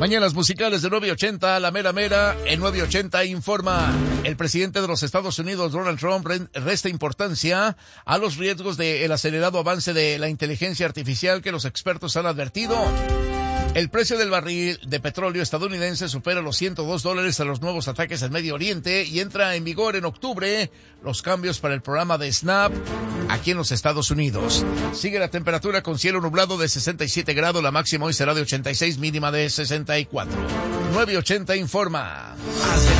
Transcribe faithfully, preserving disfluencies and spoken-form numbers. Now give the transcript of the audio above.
Mañanas musicales de nueve ochenta, la mera mera en nueve ochenta informa. El presidente de los Estados Unidos, Donald Trump, resta importancia a los riesgos del acelerado avance de la inteligencia artificial que los expertos han advertido. El precio del barril de petróleo estadounidense supera los ciento dos dólares a los nuevos ataques en Medio Oriente y entra en vigor en octubre los cambios para el programa de SNAP aquí en los Estados Unidos. Sigue la temperatura con cielo nublado de sesenta y siete grados, la máxima hoy será de ochenta y seis, mínima de sesenta y cuatro. nueve ochenta informa.